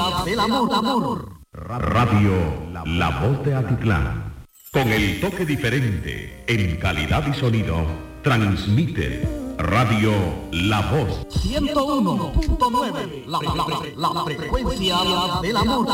del amor. Radio La Voz de Atitlán. Con el toque diferente en calidad y sonido, transmite Radio La Voz. 101.9, la frecuencia del amor.